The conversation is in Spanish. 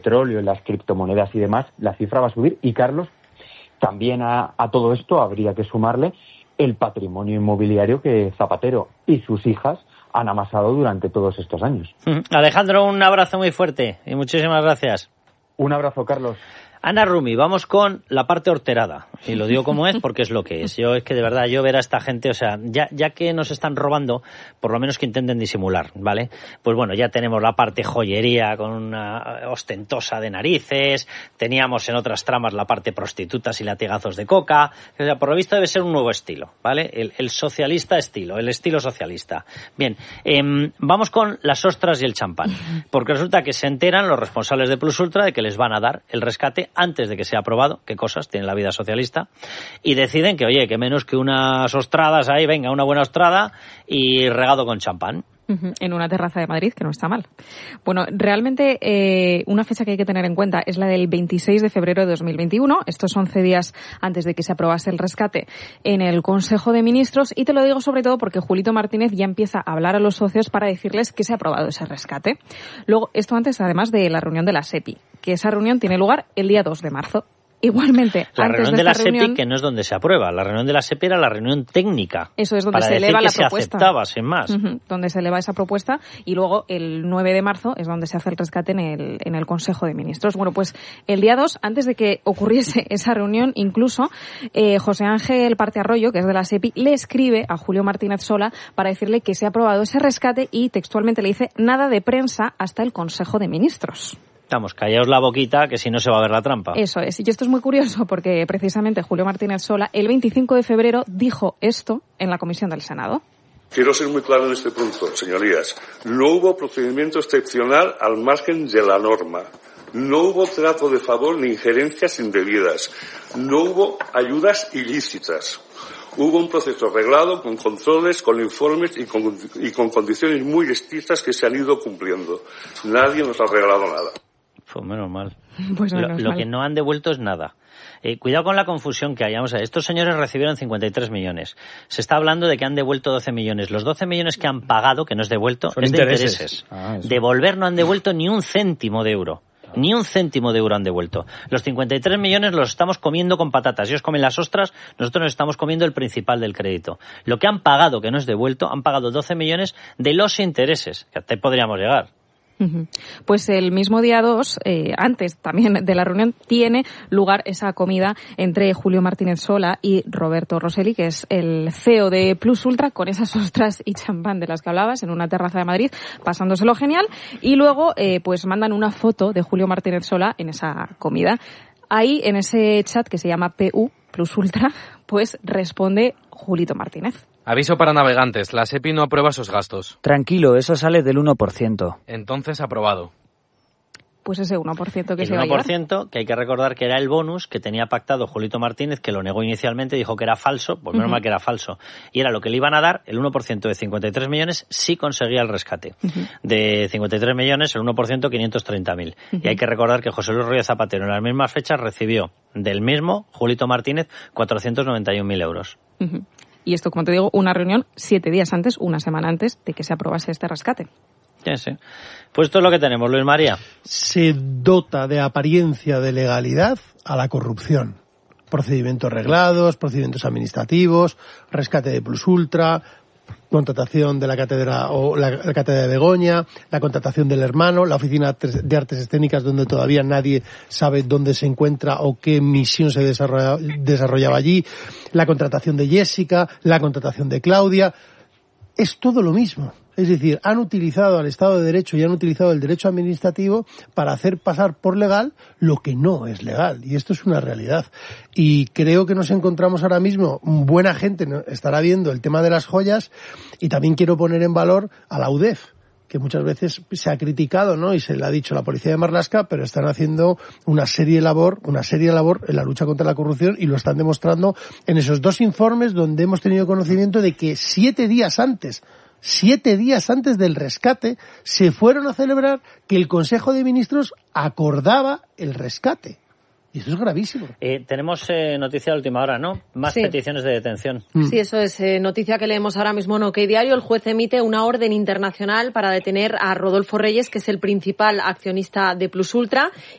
petróleo, en las criptomonedas y demás, la cifra va a subir. Y Carlos, también a todo esto habría que sumarle el patrimonio inmobiliario que Zapatero y sus hijas han amasado durante todos estos años. Alejandro, un abrazo muy fuerte y muchísimas gracias. Un abrazo, Carlos. Ana Rumi, vamos con la parte horterada. Y lo digo como es porque es lo que es. Es que de verdad, yo ver a esta gente, o sea, ya que nos están robando, por lo menos que intenten disimular, ¿vale? Pues bueno, ya tenemos la parte joyería con una ostentosa de narices, teníamos en otras tramas la parte prostitutas y latigazos de coca. O sea, por lo visto debe ser un nuevo estilo, ¿vale? El socialista estilo, el estilo socialista. Bien, vamos con las ostras y el champán. Porque resulta que se enteran los responsables de Plus Ultra de que les van a dar el rescate antes de que sea aprobado, qué cosas tiene la vida socialista, y deciden que, oye, que menos que unas ostradas ahí, venga, una buena ostrada y regado con champán. En una terraza de Madrid, que no está mal. Bueno, realmente una fecha que hay que tener en cuenta es la del 26 de febrero de 2021. Estos 11 días antes de que se aprobase el rescate en el Consejo de Ministros. Y te lo digo sobre todo porque Julito Martínez ya empieza a hablar a los socios para decirles que se ha aprobado ese rescate. Luego, esto antes, además de la reunión de la SEPI, que esa reunión tiene lugar el día 2 de marzo. Igualmente, la antes reunión de de la reunión, SEPI, que no es donde se aprueba. La reunión de la SEPI era la reunión técnica. Eso es donde para se decir eleva que la se propuesta. aceptaba, sin más. Donde se eleva esa propuesta, y luego el 9 de marzo es donde se hace el rescate en el Consejo de Ministros. Bueno, pues el día 2, antes de que ocurriese esa reunión, incluso José Ángel Partearroyo, que es de la SEPI, le escribe a Julio Martínez Sola para decirle que se ha aprobado ese rescate y textualmente le dice nada de prensa hasta el Consejo de Ministros. Vamos, callaos la boquita, que si no se va a ver la trampa. Eso es. Y esto es muy curioso porque precisamente Julio Martínez Sola el 25 de febrero dijo esto en la Comisión del Senado. Quiero ser muy claro en este punto, señorías. No hubo procedimiento excepcional al margen de la norma. No hubo trato de favor ni injerencias indebidas. No hubo ayudas ilícitas. Hubo un proceso reglado con controles, con informes y con condiciones muy estrictas que se han ido cumpliendo. Nadie nos ha regalado nada. Pues menos mal. Pues Lo que no han devuelto es nada. Cuidado con la confusión que hay. Vamos a ver, estos señores recibieron 53 millones. Se está hablando de que han devuelto 12 millones. Los 12 millones que han pagado, que no es devuelto, son es intereses. de intereses. Devolver no han devuelto ni un céntimo de euro. Ni un céntimo de euro han devuelto. Los 53 millones los estamos comiendo con patatas. Ellos comen las ostras, nosotros nos estamos comiendo el principal del crédito. Lo que han pagado, que no es devuelto, han pagado 12 millones de los intereses, que hasta ahí podríamos llegar. Pues el mismo día 2, antes también de la reunión, tiene lugar esa comida entre Julio Martínez Sola y Roberto Rosselli, que es el CEO de Plus Ultra, con esas ostras y champán de las que hablabas, en una terraza de Madrid, pasándoselo genial. Y luego, pues mandan una foto de Julio Martínez Sola en esa comida. Ahí, en ese chat que se llama PU, Plus Ultra, pues responde Julito Martínez. Aviso para navegantes, la SEPI no aprueba esos gastos. Tranquilo, eso sale del 1%. Entonces aprobado. Pues ese 1% que el se va a llevar. 1% que hay que recordar que era el bonus que tenía pactado Julito Martínez, que lo negó inicialmente, dijo que era falso, pues menos mal que era falso. Y era lo que le iban a dar, el 1% de 53 millones, si conseguía el rescate. De 53 millones, el 1%, 530.000. Y hay que recordar que José Luis Rodríguez Zapatero en las mismas fechas recibió del mismo Julito Martínez 491.000 euros. Y esto, como te digo, una reunión 7 días antes, una semana antes de que se aprobase este rescate. Sí. Pues esto es lo que tenemos, Luis María. Se dota de apariencia de legalidad a la corrupción. Procedimientos reglados, procedimientos administrativos, rescate de Plus Ultra, contratación de la cátedra o la cátedra de Begoña, la contratación del hermano, la oficina de artes escénicas donde todavía nadie sabe dónde se encuentra o qué misión se desarrollaba allí, la contratación de Jessica, la contratación de Claudia. Es todo lo mismo. Es decir, han utilizado al Estado de Derecho y han utilizado el derecho administrativo para hacer pasar por legal lo que no es legal. Y esto es una realidad. Y creo que nos encontramos ahora mismo, buena gente estará viendo el tema de las joyas, y también quiero poner en valor a la UDEF, que muchas veces se ha criticado, ¿no? Y se le ha dicho a la policía de Marlaska, pero están haciendo una seria labor en la lucha contra la corrupción, y lo están demostrando en esos 2 informes donde hemos tenido conocimiento de que 7 días antes del rescate, se fueron a celebrar que el Consejo de Ministros acordaba el rescate. Y eso es gravísimo. Tenemos noticia de última hora, ¿no? Más peticiones de detención. Sí, eso es noticia que leemos ahora mismo en OK Diario. El juez emite una orden internacional para detener a Rodolfo Reyes, que es el principal accionista de Plus Ultra,